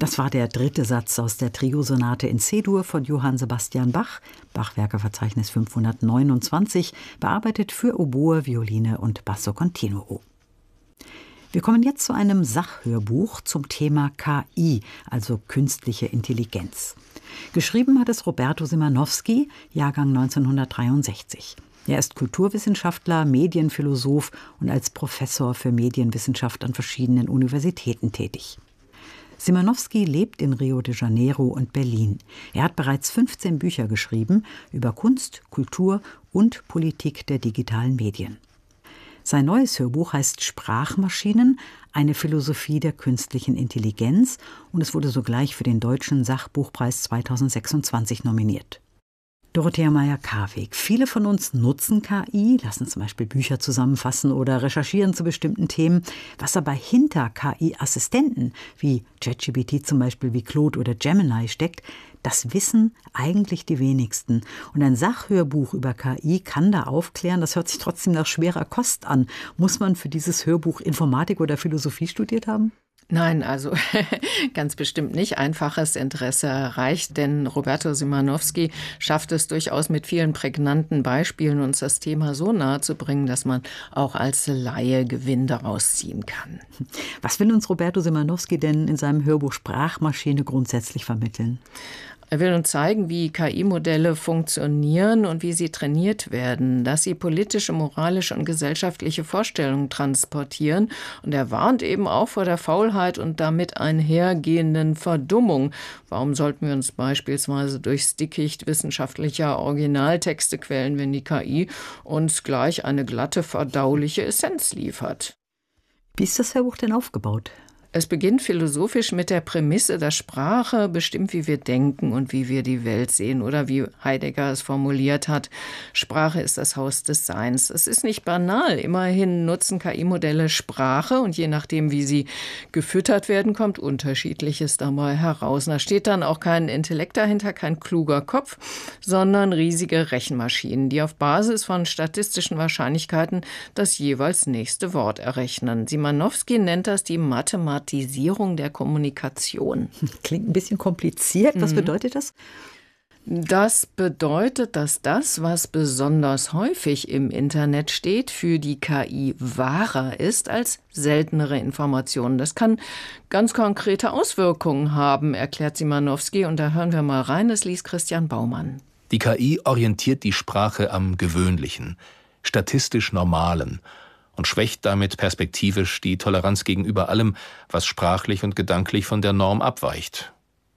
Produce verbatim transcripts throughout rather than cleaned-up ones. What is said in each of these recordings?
Das war der dritte Satz aus der Triosonate in C-Dur von Johann Sebastian Bach, Bachwerkeverzeichnis fünfhundertneunundzwanzig, bearbeitet für Oboe, Violine und Basso Continuo. Wir kommen jetzt zu einem Sachhörbuch zum Thema K I, also künstliche Intelligenz. Geschrieben hat es Roberto Szymanowski, Jahrgang neunzehnhundertdreiundsechzig. Er ist Kulturwissenschaftler, Medienphilosoph und als Professor für Medienwissenschaft an verschiedenen Universitäten tätig. Szymanowski lebt in Rio de Janeiro und Berlin. Er hat bereits fünfzehn Bücher geschrieben über Kunst, Kultur und Politik der digitalen Medien. Sein neues Hörbuch heißt Sprachmaschinen, eine Philosophie der künstlichen Intelligenz, und es wurde sogleich für den Deutschen Sachbuchpreis zweitausendsechsundzwanzig nominiert. Dorothea Meyer-Karweg. Viele von uns nutzen K I, lassen zum Beispiel Bücher zusammenfassen oder recherchieren zu bestimmten Themen. Was aber hinter K I-Assistenten wie ChatGPT zum Beispiel, wie Claude oder Gemini steckt, das wissen eigentlich die wenigsten. Und ein Sachhörbuch über K I kann da aufklären. Das hört sich trotzdem nach schwerer Kost an. Muss man für dieses Hörbuch Informatik oder Philosophie studiert haben? Nein, also ganz bestimmt nicht. Einfaches Interesse reicht, denn Roberto Szymanowski schafft es durchaus mit vielen prägnanten Beispielen, uns das Thema so nahe zu bringen, dass man auch als Laie Gewinn daraus ziehen kann. Was will uns Roberto Szymanowski denn in seinem Hörbuch Sprachmaschine grundsätzlich vermitteln? Er will uns zeigen, wie K I-Modelle funktionieren und wie sie trainiert werden, dass sie politische, moralische und gesellschaftliche Vorstellungen transportieren. Und er warnt eben auch vor der Faulheit und damit einhergehenden Verdummung. Warum sollten wir uns beispielsweise durchs Dickicht wissenschaftlicher Originaltexte quälen, wenn die K I uns gleich eine glatte, verdauliche Essenz liefert? Wie ist das Hörbuch denn aufgebaut? Es beginnt philosophisch mit der Prämisse, dass Sprache bestimmt, wie wir denken und wie wir die Welt sehen. Oder wie Heidegger es formuliert hat, Sprache ist das Haus des Seins. Es ist nicht banal. Immerhin nutzen K I-Modelle Sprache und je nachdem, wie sie gefüttert werden, kommt Unterschiedliches dabei heraus. Da steht dann auch kein Intellekt dahinter, kein kluger Kopf, sondern riesige Rechenmaschinen, die auf Basis von statistischen Wahrscheinlichkeiten das jeweils nächste Wort errechnen. Szymanowski nennt das die Mathematik der Kommunikation. Klingt ein bisschen kompliziert. Was mhm. bedeutet das? Das bedeutet, dass das, was besonders häufig im Internet steht, für die K I wahrer ist als seltenere Informationen. Das kann ganz konkrete Auswirkungen haben, erklärt Szymanowski. Und da hören wir mal rein, das liest Christian Baumann. Die K I orientiert die Sprache am Gewöhnlichen, statistisch Normalen und schwächt damit perspektivisch die Toleranz gegenüber allem, was sprachlich und gedanklich von der Norm abweicht.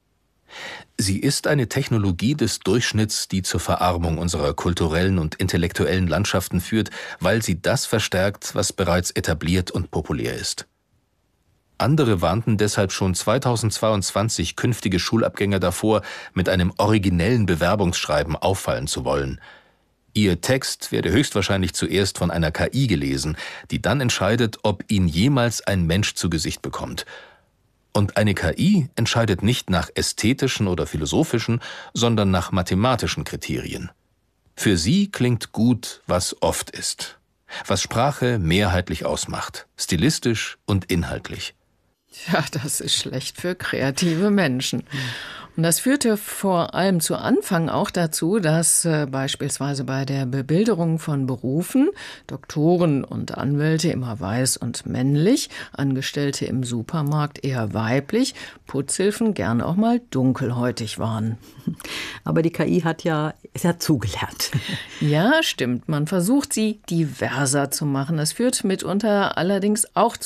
Sie ist eine Technologie des Durchschnitts, die zur Verarmung unserer kulturellen und intellektuellen Landschaften führt, weil sie das verstärkt, was bereits etabliert und populär ist. Andere warnten deshalb schon zweitausendzweiundzwanzig künftige Schulabgänger davor, mit einem originellen Bewerbungsschreiben auffallen zu wollen. Ihr Text werde höchstwahrscheinlich zuerst von einer K I gelesen, die dann entscheidet, ob ihn jemals ein Mensch zu Gesicht bekommt. Und eine K I entscheidet nicht nach ästhetischen oder philosophischen, sondern nach mathematischen Kriterien. Für sie klingt gut, was oft ist, was Sprache mehrheitlich ausmacht, stilistisch und inhaltlich. Ja, das ist schlecht für kreative Menschen. Und das führte vor allem zu Anfang auch dazu, dass äh, beispielsweise bei der Bebilderung von Berufen Doktoren und Anwälte immer weiß und männlich, Angestellte im Supermarkt eher weiblich, Putzhilfen gern auch mal dunkelhäutig waren. Aber die K I hat ja, ist ja zugelernt. Ja, stimmt. Man versucht, sie diverser zu machen. Das führt mitunter allerdings auch zu